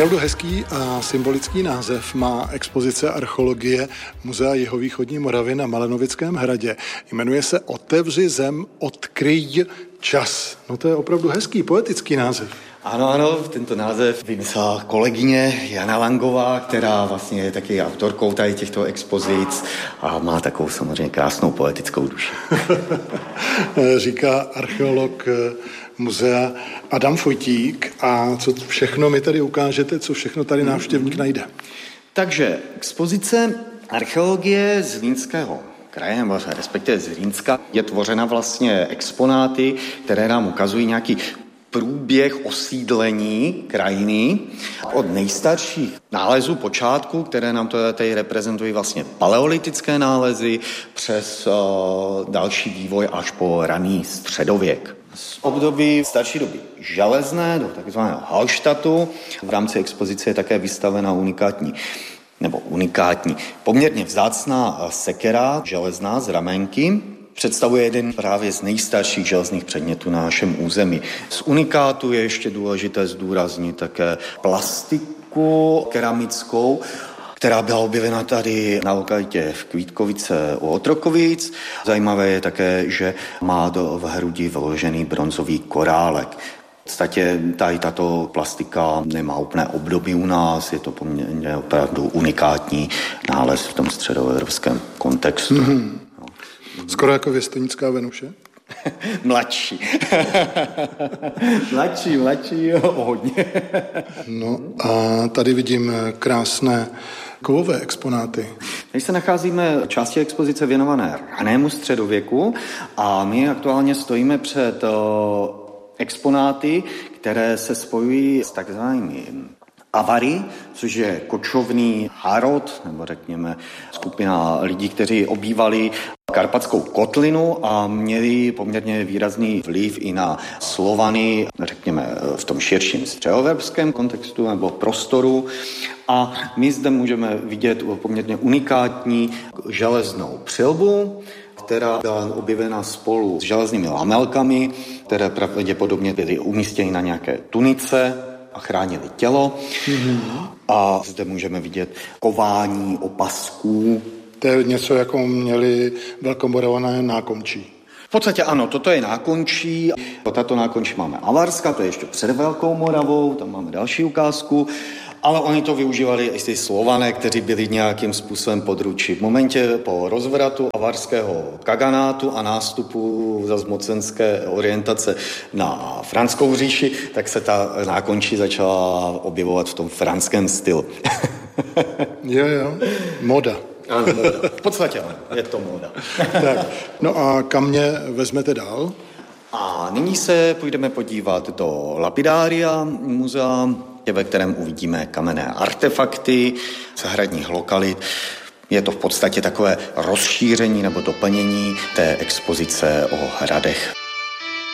Opravdu hezký a symbolický název má expozice archeologie Muzea Jihovýchodní Moravy na Malenovickém hradě. Jmenuje se Otevři zem, odkryj čas. No to je opravdu hezký, poetický název. Ano, tento název vymyslela kolegyně Jana Langová, která vlastně je taky autorkou tady těchto expozic a má takovou samozřejmě krásnou poetickou duši. Říká archeolog muzea Adam Fojtík. A co všechno mi tady ukážete, co všechno tady návštěvník najde? Takže expozice archeologie z Zlínského kraje, nebo respektive z Zlínska, je tvořena vlastně exponáty, které nám ukazují nějaký průběh osídlení krajiny od nejstarších nálezů počátku, které nám tady reprezentují vlastně paleolitické nálezy, přes další vývoj až po raný středověk. Z období starší doby železné do takzvaného Hallstatu v rámci expozice je také vystavena unikátní, poměrně vzácná sekera železná z Ramenky. Představuje jeden právě z nejstarších železných předmětů na našem území. Z unikátu je ještě důležité zdůraznit také plastiku keramickou, která byla objevena tady na lokalitě v Kvítkovice u Otrokovic. Zajímavé je také, že má v hrudi vložený bronzový korálek. V podstatě tady tato plastika nemá úplné období u nás, je to poměrně opravdu unikátní nález v tom středoevropském kontextu. Mm-hmm. Skoro jako věstonická Venuše? Mladší. mladší, hodně. No a tady vidím krásné kovové exponáty. Tady se nacházíme v části expozice věnované ranému středověku a my aktuálně stojíme před exponáty, které se spojují s takzvanými avary, což je kočovný národ, nebo řekněme skupina lidí, kteří obývali Karpatskou kotlinu a měli poměrně výrazný vliv i na Slovany, řekněme v tom širším středoevropském kontextu nebo prostoru. A my zde můžeme vidět poměrně unikátní železnou přilbu, která byla objevena spolu s železnými lamelkami, které pravděpodobně byly umístěny na nějaké tunice a chránili tělo. Mm-hmm. A zde můžeme vidět kování opasků. To je něco, jako měli velkomoravské nákončí. V podstatě ano, toto je nákončí. Tato nákončí máme avarská, to je ještě před Velkou Moravou, tam máme další ukázku. Ale oni to využívali i ty Slované, kteří byli nějakým způsobem područí. V momentě po rozvratu avarského kaganátu a nástupu zase mocenské orientace na Franskou říši, tak se ta nákončí začala objevovat v tom franském stylu. Jo, moda. Ano, moda. V podstatě ano, je to moda. Tak, no a kam mě vezmete dál? A nyní se půjdeme podívat do lapidária muzea, ve kterém uvidíme kamenné artefakty zahradních lokalit. Je to v podstatě takové rozšíření nebo doplnění té expozice o hradech.